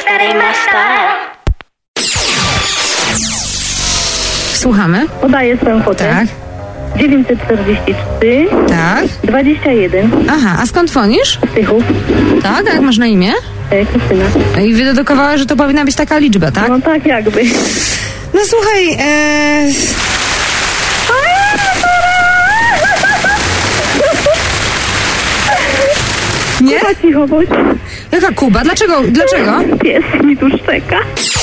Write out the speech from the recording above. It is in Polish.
that ain't my style. Słuchamy. Podaję swoją kwotę. Tak. 943 Tak. 21 Aha, a skąd dzwonisz? z Tychów. Tak, a jak masz na imię? Krystyna. I wydedukowała, że to powinna być taka liczba, tak? No tak jakby. No słuchaj, nie? Cicho bądź. Jaka Kuba? Dlaczego? Pies mi tu szczeka.